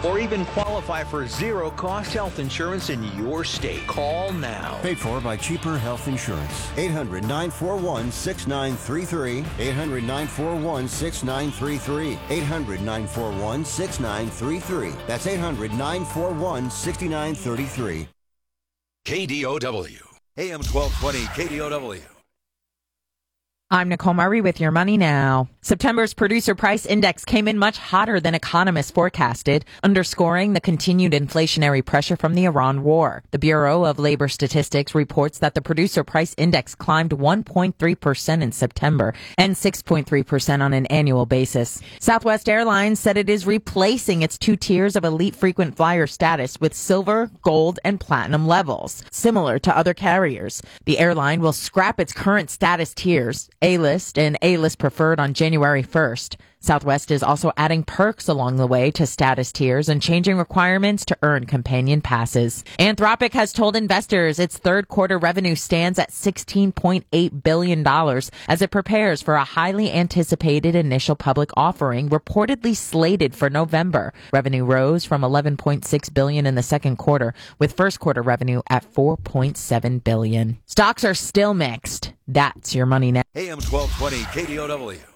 or even qualify for zero-cost health insurance in your state. Call now. Paid for by Cheaper Health Insurance. 800-941-6933. 800-941-6933. 800-941-6933. That's 800-941-6933. KDOW. AM 1220 KDOW. I'm Nicole Murray with your Money Now. September's producer price index came in much hotter than economists forecasted, underscoring the continued inflationary pressure from the Iran war. The Bureau of Labor Statistics reports that the producer price index climbed 1.3% in September and 6.3% on an annual basis. Southwest Airlines said it is replacing its two tiers of elite frequent flyer status with silver, gold, and platinum levels, similar to other carriers. The airline will scrap its current status tiers, A-List and A-List Preferred, on January 1st. Southwest is also adding perks along the way to status tiers and changing requirements to earn companion passes. Anthropic has told investors its third quarter revenue stands at $16.8 billion as it prepares for a highly anticipated initial public offering reportedly slated for November. Revenue rose from $11.6 billion in the second quarter, with first quarter revenue at $4.7 billion. Stocks are still mixed. That's your Money Now. AM 1220 KDOW.